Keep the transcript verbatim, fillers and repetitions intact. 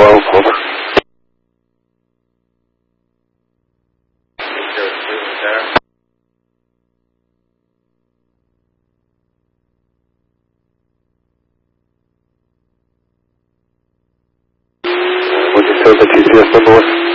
twelve, over. What's your G P S number?